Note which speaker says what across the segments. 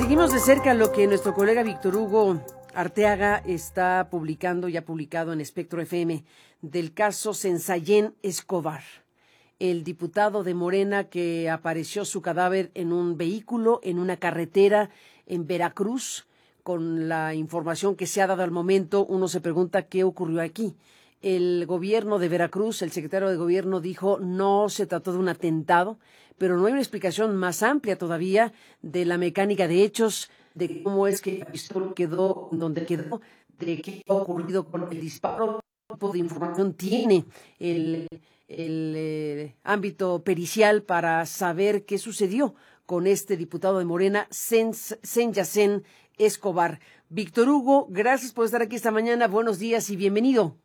Speaker 1: Seguimos de cerca lo que nuestro colega Víctor Hugo Arteaga está publicando y ha publicado en Espectro FM del caso Sensayén Escobar, el diputado de Morena que apareció su cadáver en un vehículo, en una carretera en Veracruz. Con la información que se ha dado al momento, uno se pregunta qué ocurrió aquí. El gobierno de Veracruz, el secretario de gobierno dijo no se trató de un atentado, pero no hay una explicación más amplia todavía de la mecánica de hechos, de cómo es que el pistola quedó donde quedó, de qué ha ocurrido con el disparo, qué tipo de información tiene el ámbito pericial para saber qué sucedió con este diputado de Morena, Sensayén Escobar. Víctor Hugo, gracias por estar aquí esta mañana. Buenos días y bienvenido.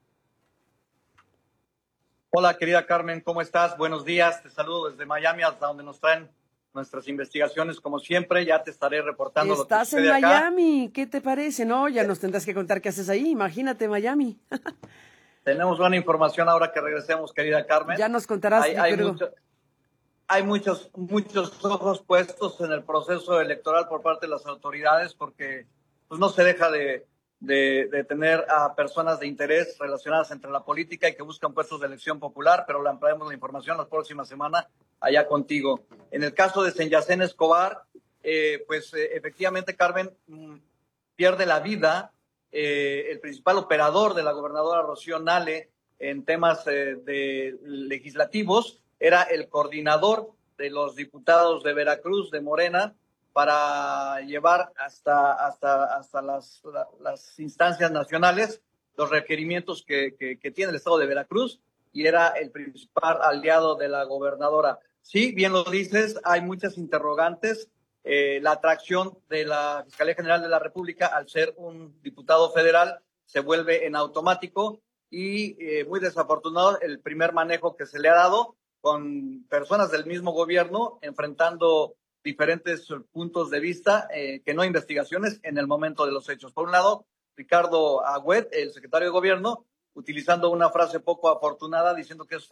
Speaker 2: Hola, querida Carmen, ¿cómo estás? Buenos días, te saludo desde Miami, hasta donde nos traen nuestras investigaciones, como siempre. Ya te estaré reportando lo que sucede acá.
Speaker 1: Estás en Miami, ¿qué te parece? No, ya nos tendrás que contar qué haces ahí, imagínate Miami.
Speaker 2: Tenemos buena información ahora que regresemos, querida Carmen.
Speaker 1: Ya nos contarás.
Speaker 2: Hay muchos ojos puestos en el proceso electoral por parte de las autoridades, porque pues no se deja de tener a personas de interés relacionadas entre la política y que buscan puestos de elección popular, pero le ampliaremos la información la próxima semana allá contigo. En el caso de Sensayén Escobar, efectivamente, Carmen, pierde la vida el principal operador de la gobernadora Rocío Nale en temas de legislativos. Era el coordinador de los diputados de Veracruz, de Morena, para llevar hasta las instancias nacionales los requerimientos que tiene el estado de Veracruz, y era el principal aliado de la gobernadora. Sí, bien lo dices, hay muchas interrogantes. La atracción de la Fiscalía General de la República al ser un diputado federal se vuelve en automático, y muy desafortunado el primer manejo que se le ha dado con personas del mismo gobierno enfrentando diferentes puntos de vista, que no investigaciones en el momento de los hechos. Por un lado, Ricardo Agüed, el secretario de gobierno, utilizando una frase poco afortunada, diciendo que es